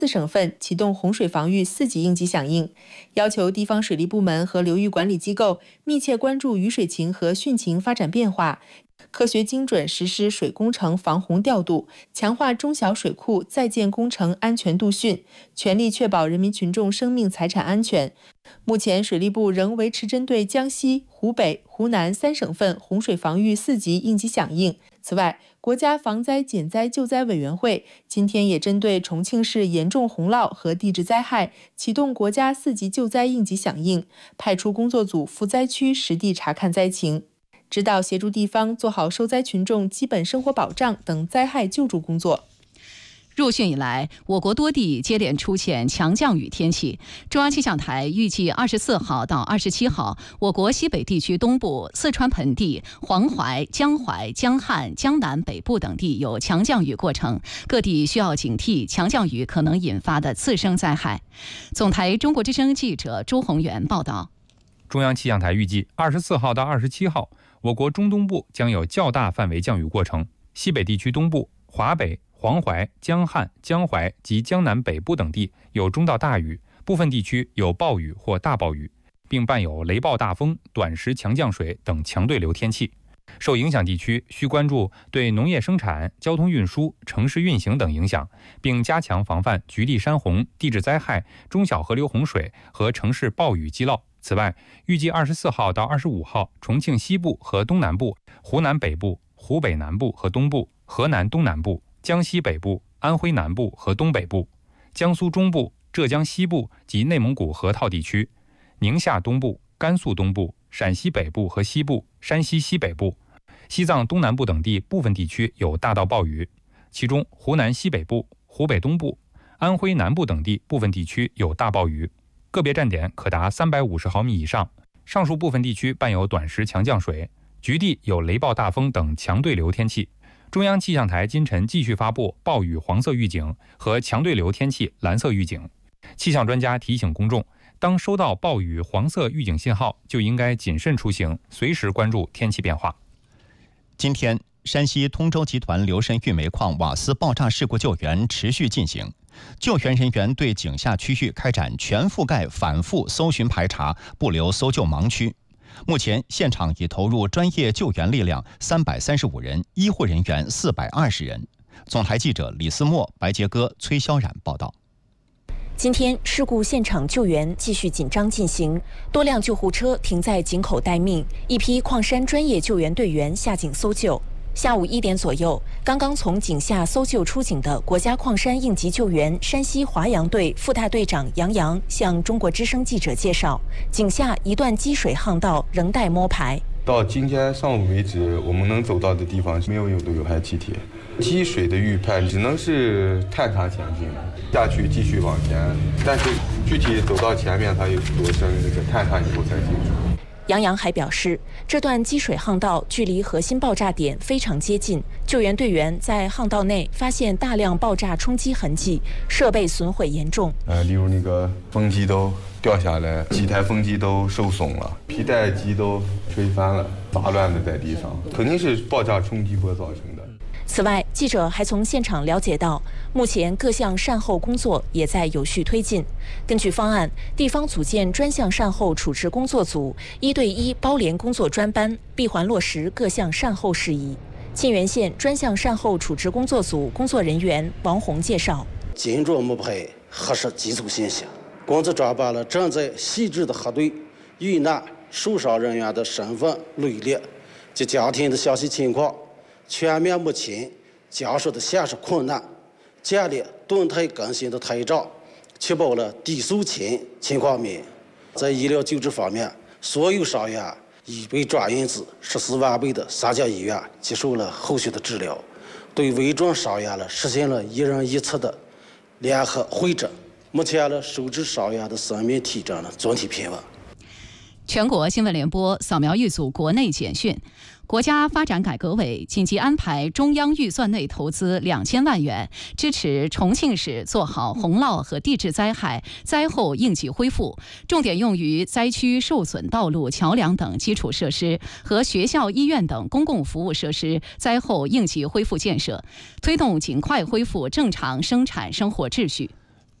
4省份启动洪水防御4级应急响应，要求地方水利部门和流域管理机构密切关注雨水情和汛情发展变化，科学精准实施水工程防洪调度，强化中小水库在建工程安全度汛，全力确保人民群众生命财产安全。目前，水利部仍维持针对江西、湖北、湖南3省份洪水防御4级应急响应。此外，国家防灾减灾救灾委员会今天也针对重庆市严重洪涝和地质灾害启动国家4级救灾应急响应，派出工作组赴灾区实地查看灾情，指导协助地方做好受灾群众基本生活保障等灾害救助工作。 入汛以来，我国多地接连出现强降雨天气。中央气象台预计24号到27号，我国西北地区东部、四川盆地、黄淮、江淮、江汉、江南北部等地有强降雨过程，各地需要警惕强降雨可能引发的次生灾害。总台中国之声记者朱宏元报道。 中央气象台预计24号到27号，我国中东部将有较大范围降雨过程，西北地区东部、华北、黄淮、江汉、江淮及江南北部等地有中到大雨，部分地区有暴雨或大暴雨，并伴有雷暴大风、短时强降水等强对流天气。受影响地区需关注对农业生产、交通运输、城市运行等影响，并加强防范局地山洪、地质灾害、中小河流洪水和城市暴雨积涝。此外，预计24号到25号，重庆西部和东南部、湖南北部、湖北南部和东部、河南东南部、江西北部、安徽南部和东北部、江苏中部、浙江西部及内蒙古河套地区、宁夏东部、甘肃东部、陕西北部和西部、山西西北部、西藏东南部等地部分地区有大到暴雨，其中湖南西北部、湖北东部、安徽南部等地部分地区有大暴雨，个别站点可达350毫米以上。上述部分地区伴有短时强降水，局地有雷暴大风等强对流天气。中央气象台今晨继续发布暴雨黄色预警和强对流天气蓝色预警。气象专家提醒公众，当收到暴雨黄色预警信号，就应该谨慎出行，随时关注天气变化。 今天，山西通州集团流深玉煤矿瓦斯爆炸事故救援持续进行，救援人员对井下区域开展全覆盖反复搜寻排查，不留搜救盲区。目前，现场已投入专业救援力量335人，医护人员420人。总台记者李思墨、白杰哥、崔潇冉报道。 今天，事故现场救援继续紧张进行，多辆救护车停在井口待命，一批矿山专业救援队员下井搜救。下午1点左右，刚刚从井下搜救出井的国家矿山应急救援山西华阳队副大队长杨洋向中国之声记者介绍，井下一段积水巷道仍待摸排。 到今天上午为止，我们能走到的地方没有有害气体，积水的预判只能是探查前进，下去继续往前，但是具体走到前面它有多深，这个探查以后才清楚。 杨洋还表示，这段积水巷道距离核心爆炸点非常接近，救援队员在巷道内发现大量爆炸冲击痕迹，设备损毁严重。 例如那个风机都掉下来，几台风机都受损了，皮带机都吹翻了，杂乱的在地上，肯定是爆炸冲击波造成的。 此外，记者还从现场了解到，目前各项善后工作也在有序推进。根据方案，地方组建专项善后处置工作组，1对1包联工作专班，闭环落实各项善后事宜。沁源县专项善后处置工作组工作人员王红介绍， 紧着摸排核实基础信息，工作抓把了正在细致的核对遇难受伤人员的身份、履历及家庭的详细情况，全面目前家属的现实困难，建立动态更新的台账，确保了抵诉前情况免。在医疗救治方面，所有伤员已被转运至14万倍的3家医院接受了后续的治疗。对危重伤员实现了1人1次的联合会诊。目前收治伤员的生命体征总体平稳。 全国新闻联播扫描一组国内简讯。国家发展改革委紧急安排中央预算内投资2000万元，支持重庆市做好洪涝和地质灾害灾后应急恢复，重点用于灾区受损道路、桥梁等基础设施和学校、医院等公共服务设施灾后应急恢复建设，推动尽快恢复正常生产生活秩序。